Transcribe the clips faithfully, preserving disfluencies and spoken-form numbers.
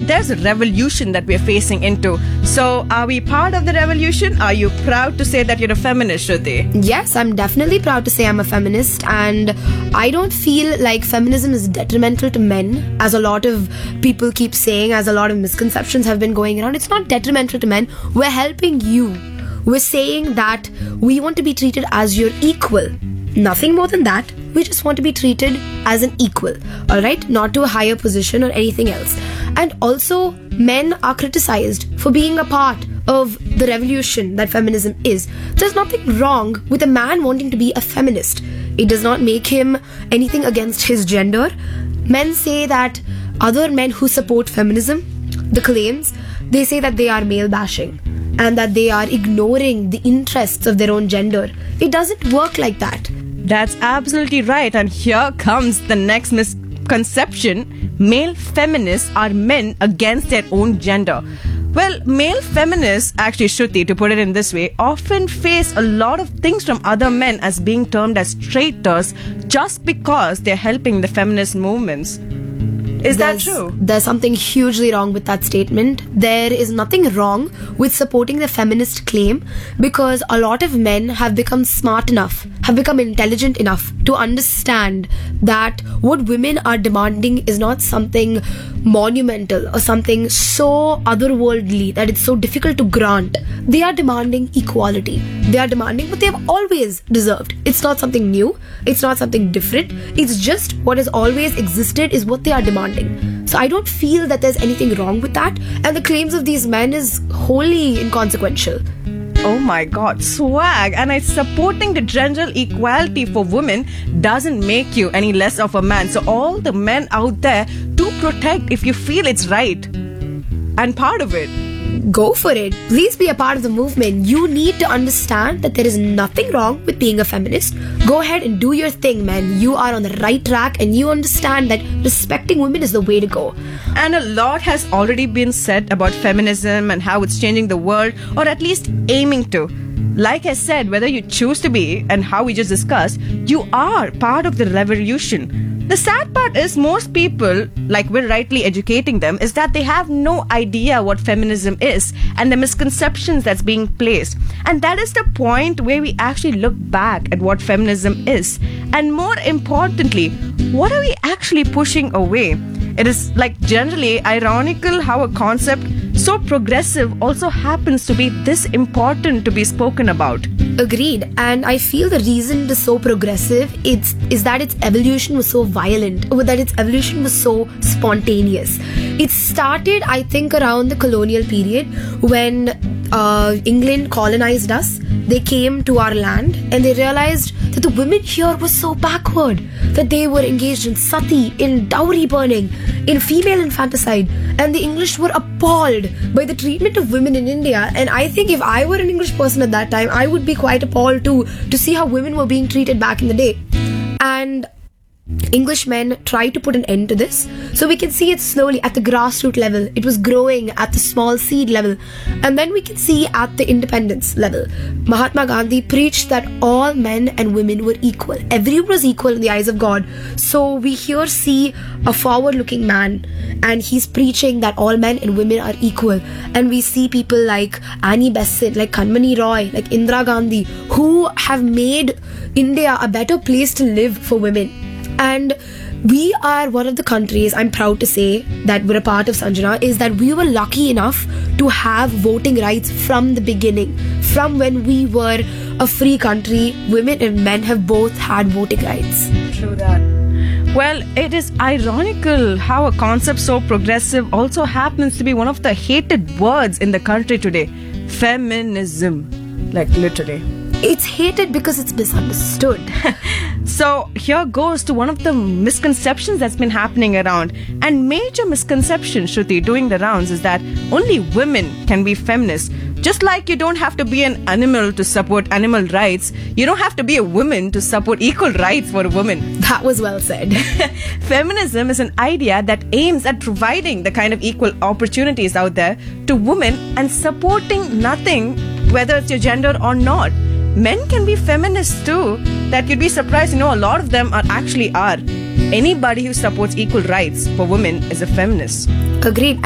there's a revolution that we're facing into. So, are we part of the revolution? Are you proud to say that you're a feminist, Shruti? Yes, I'm definitely proud to say I'm a feminist, and I don't feel like feminism is detrimental to men, as a lot of people keep saying, as a lot of misconceptions have been going around. It's not detrimental to men. We're helping you. We're saying that we want to be treated as your equal. Nothing more than that. We just want to be treated as an equal, alright? Not to a higher position or anything else. And also, men are criticized for being a part of the revolution that feminism is. There's nothing wrong with a man wanting to be a feminist. It does not make him anything against his gender. Men say that other men who support feminism, the claims, they say that they are male bashing and that they are ignoring the interests of their own gender. It doesn't work like that. That's absolutely right. And here comes the next misconception. Male feminists are men against their own gender. Well, male feminists, actually, Shruti, to put it in this way, often face a lot of things from other men as being termed as traitors just because they're helping the feminist movements. Is there's, that true? There's something hugely wrong with that statement. There is nothing wrong with supporting the feminist claim, because a lot of men have become smart enough, have become intelligent enough to understand that what women are demanding is not something monumental or something so otherworldly that it's so difficult to grant. They are demanding equality. They are demanding what they have always deserved. It's not something new. It's not something different. It's just what has always existed is what they are demanding. So I don't feel that there's anything wrong with that, and the claims of these men is wholly inconsequential. Oh my god, swag! And it's supporting the gender equality for women doesn't make you any less of a man. So all the men out there, do protect if you feel it's right and part of it. Go for it. Please be a part of the movement. You need to understand that there is nothing wrong with being a feminist. Go ahead and do your thing, man. You are on the right track, and you understand that respecting women is the way to go. And a lot has already been said about feminism and how it's changing the world, or at least aiming to. Like I said, whether you choose to be and how we just discussed, you are part of the revolution. The sad part is most people, like we're rightly educating them, is that they have no idea what feminism is and the misconceptions that's being placed. And that is the point where we actually look back at what feminism is. And more importantly, what are we actually pushing away? It is like generally ironical how a concept so progressive also happens to be this important to be spoken about. Agreed. And I feel the reason it is so progressive it's, is that its evolution was so violent, or that its evolution was so spontaneous. It started, I think, around the colonial period when uh, England colonized us. They came to our land and they realized that the women here were so backward, that they were engaged in sati, in dowry burning, in female infanticide, and the English were appalled by the treatment of women in India. And I think if I were an English person at that time, I would be quite appalled too, to see how women were being treated back in the day. And Englishmen tried to put an end to this. So we can see it slowly at the grassroots level. It was growing at the small seed level. And then we can see at the independence level. Mahatma Gandhi preached that all men and women were equal. Everyone was equal in the eyes of God. So we here see a forward-looking man, and he's preaching that all men and women are equal. And we see people like Annie Besant, like Kanmani Roy, like Indira Gandhi, who have made India a better place to live for women. And we are one of the countries, I'm proud to say that we're a part of Sanjana, is that we were lucky enough to have voting rights from the beginning. From when we were a free country, women and men have both had voting rights. True that. Well, it is ironical how a concept so progressive also happens to be one of the hated words in the country today. Feminism. Like literally. It's hated because it's misunderstood. So here goes to one of the misconceptions that's been happening around. And major misconception, Shruti, doing the rounds is that only women can be feminists. Just like you don't have to be an animal to support animal rights, you don't have to be a woman to support equal rights for a woman. That was well said. Feminism is an idea that aims at providing the kind of equal opportunities out there to women and supporting nothing, whether it's your gender or not. Men can be feminists too. That you'd be surprised, you know, a lot of them are actually are. Anybody who supports equal rights for women is a feminist. Agreed. And one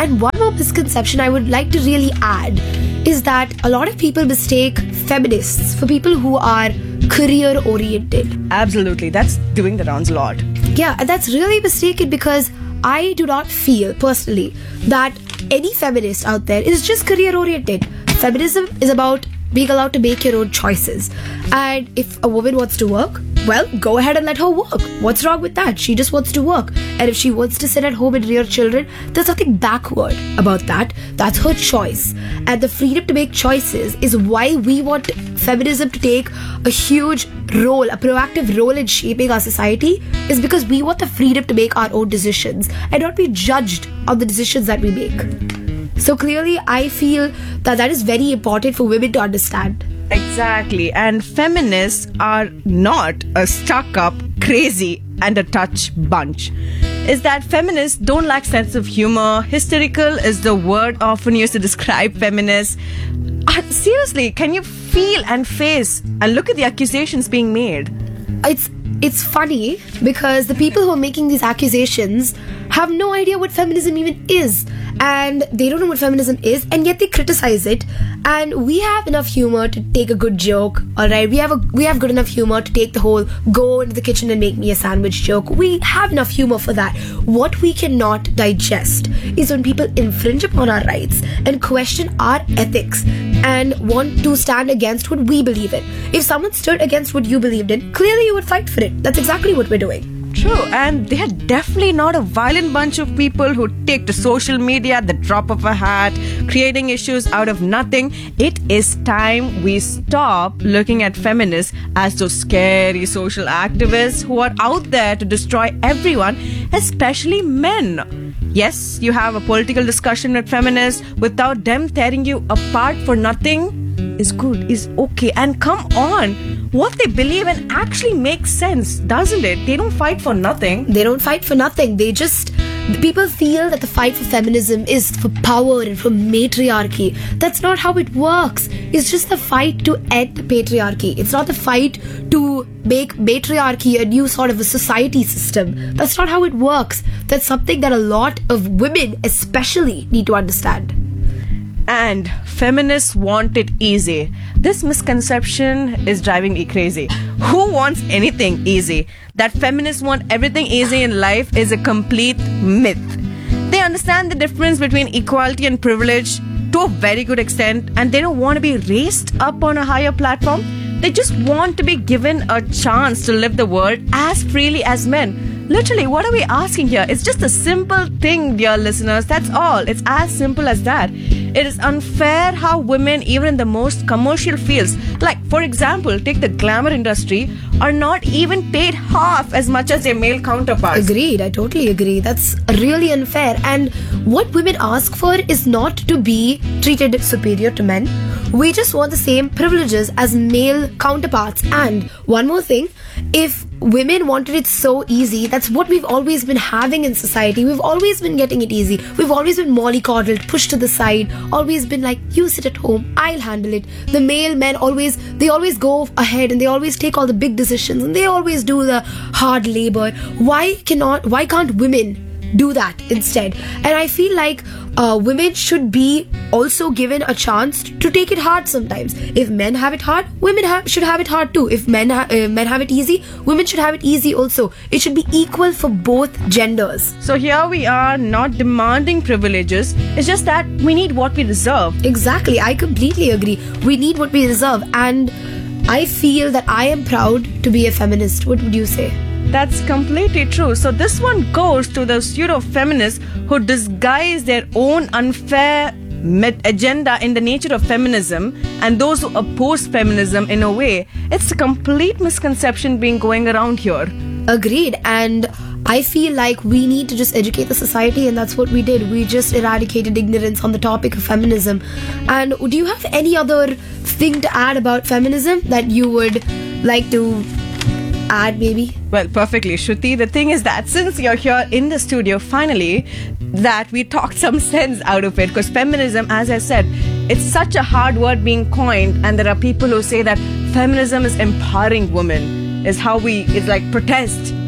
small misconception I would like to really add is that a lot of people mistake feminists for people who are career oriented. Absolutely. That's doing the rounds a lot. Yeah, and that's really mistaken because I do not feel personally that any feminist out there is just career oriented. Feminism is about being allowed to make your own choices. And if a woman wants to work, well, go ahead and let her work. What's wrong with that? She just wants to work. And if she wants to sit at home and rear children, there's nothing backward about that. That's her choice. And the freedom to make choices is why we want feminism to take a huge role, a proactive role in shaping our society, is because we want the freedom to make our own decisions and not be judged on the decisions that we make. So clearly, I feel that that is very important for women to understand. Exactly. And feminists are not a stuck-up, crazy, and a touch bunch. Is that feminists don't lack sense of humor. Hysterical is the word often used to describe feminists. Uh, seriously, can you feel and face and look at the accusations being made? It's it's funny because the people who are making these accusations have no idea what feminism even is, and they don't know what feminism is, and yet they criticize it. And we have enough humor to take a good joke, all right? We have a we have good enough humor to take the whole go into the kitchen and make me a sandwich joke. We have enough humor for that. What we cannot digest is when people infringe upon our rights and question our ethics and want to stand against what we believe in. If someone stood against what you believed in, clearly you would fight for it. That's exactly what we're doing. True, and they are definitely not a violent bunch of people who take to social media at the drop of a hat, creating issues out of nothing. It is time we stop looking at feminists as those scary social activists who are out there to destroy everyone, especially men. Yes, you have a political discussion with feminists without them tearing you apart for nothing is good, is okay. And come on, what they believe in actually makes sense, doesn't it? They don't fight for nothing. They don't fight for nothing. They just... People feel that the fight for feminism is for power and for matriarchy. That's not how it works. It's just the fight to end patriarchy. It's not the fight to make matriarchy a new sort of a society system. That's not how it works. That's something that a lot of women especially need to understand. And feminists want it easy. This misconception is driving me crazy. Who wants anything easy? That feminists want everything easy in life is a complete myth. They understand the difference between equality and privilege to a very good extent, and they don't want to be raised up on a higher platform. They just want to be given a chance to live the world as freely as men. Literally, what are we asking here? It's just a simple thing, dear listeners. That's all. It's as simple as that. It is unfair how women, even in the most commercial fields, like, for example, take the glamour industry, are not even paid half as much as their male counterparts. Agreed. I totally agree. That's really unfair. And what women ask for is not to be treated superior to men. We just want the same privileges as male counterparts. And one more thing, if women wanted it so easy, that's what we've always been having in society. We've always been getting it easy. We've always been mollycoddled, pushed to the side, always been like, you sit at home, I'll handle it. The male men always, they always go ahead and they always take all the big decisions and they always do the hard labor. Why cannot, why can't women do that instead? And I feel like uh, women should be also given a chance to take it hard sometimes. If men have it hard, women ha- should have it hard too. If men, ha- uh, men have it easy, women should have it easy also. It should be equal for both genders. So here we are, not demanding privileges. It's just that we need what we deserve. Exactly. I completely agree. We need what we deserve. And I feel that I am proud to be a feminist. What would you say? That's completely true. So this one goes to the pseudo-feminists who disguise their own unfair met- agenda in the nature of feminism, and those who oppose feminism in a way. It's a complete misconception being going around here. Agreed. And I feel like we need to just educate the society, and that's what we did. We just eradicated ignorance on the topic of feminism. And do you have any other thing to add about feminism that you would like to add, maybe? Well, perfectly, Shruti. The thing is that since you're here in the studio, finally, that we talked some sense out of it. Because feminism, as I said, it's such a hard word being coined, and there are people who say that feminism is empowering women, is how we, it's like protest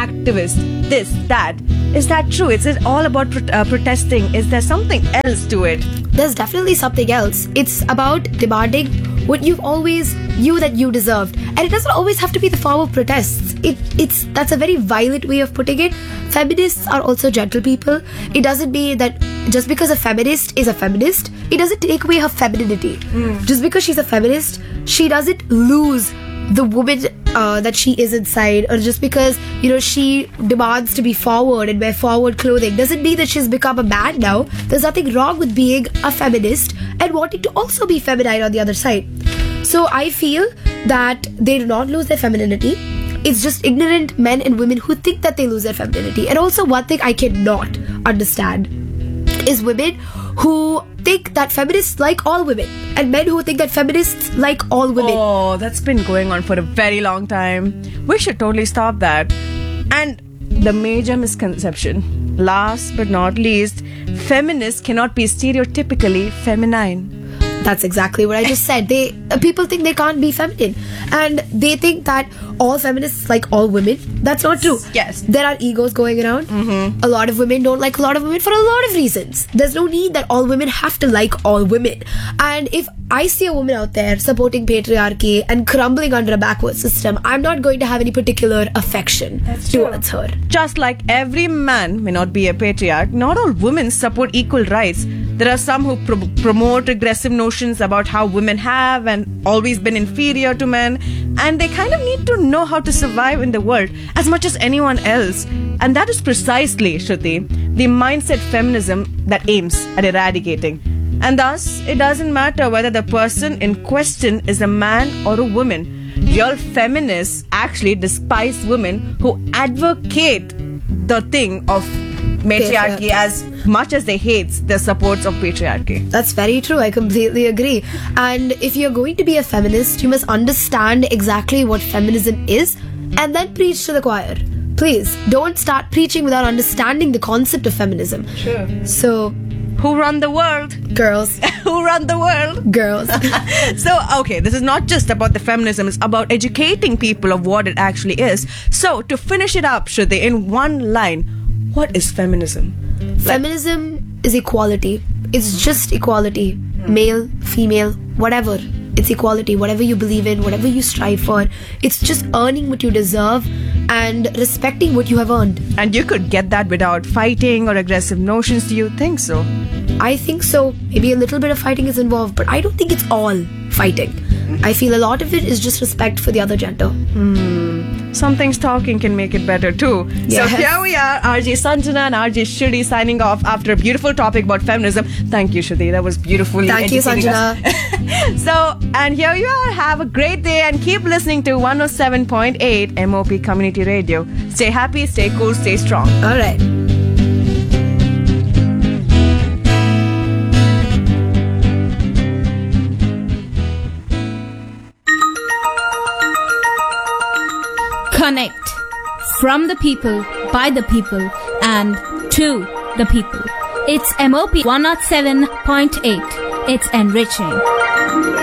activist, this, that. Is that true? Is it all about pro- uh, protesting? Is there something else to it? There's definitely something else. It's about demanding what you've always knew that you deserved, and it doesn't always have to be the form of protests. It it's that's a very violent way of putting it. Feminists are also gentle people. It doesn't mean that just because a feminist is a feminist, it doesn't take away her femininity. Mm. Just because she's a feminist, she doesn't lose the woman uh, that she is inside, or just because, you know, she demands to be forward and wear forward clothing doesn't mean that she's become a man now. There's nothing wrong with being a feminist and wanting to also be feminine on the other side. So I feel that they do not lose their femininity. It's just ignorant men and women who think that they lose their femininity. And also, one thing I cannot understand is women who think that feminists like all women, and men who think that feminists like all women. Oh, that's been going on for a very long time. We should totally stop that. And the major misconception, last but not least, feminists cannot be stereotypically feminine. That's exactly what I just said. They uh, people think they can't be feminine, and they think that all feminists like all women. That's not true. Yes. There are egos going around. Mm-hmm. A lot of women don't like a lot of women for a lot of reasons. There's no need that all women have to like all women. And if I see a woman out there supporting patriarchy and crumbling under a backward system, I'm not going to have any particular affection towards her. Just like every man may not be a patriarch, not all women support equal rights. There are some who pro- promote regressive notions about how women have and always been inferior to men, and they kind of need to know how to survive in the world as much as anyone else. And that is precisely, Shruti, the mindset feminism that aims at eradicating. And thus, it doesn't matter whether the person in question is a man or a woman. Real feminists actually despise women who advocate the thing of matriarchy as much as they hate the supports of patriarchy. That's very true. I completely agree. And if you're going to be a feminist, you must understand exactly what feminism is and then preach to the choir. Please, don't start preaching without understanding the concept of feminism. Sure. So, who run the world? Girls. Who run the world? Girls. So, okay, this is not just about the feminism, it's about educating people of what it actually is. So, to finish it up, Shruti, in one line, what is feminism? Feminism like, is equality. It's just equality. Male, female, whatever. It's equality. Whatever you believe in, whatever you strive for. It's just earning what you deserve and respecting what you have earned. And you could get that without fighting or aggressive notions. Do you think so? I think so. Maybe a little bit of fighting is involved, but I don't think it's all fighting. I feel a lot of it is just respect for the other gender. Hmm. Some things talking can make it better too. Yes. So here we are, R J Sanjana and R J Shruti signing off after a beautiful topic about feminism. Thank you, Shruti. That was beautifully Thank you, Sanjana. So, and here you are. Have a great day and keep listening to one oh seven point eight M O P Community Radio. Stay happy, stay cool, stay strong. All right. Connect. From the people, by the people, and to the people. It's M O P one oh seven point eight. It's enriching.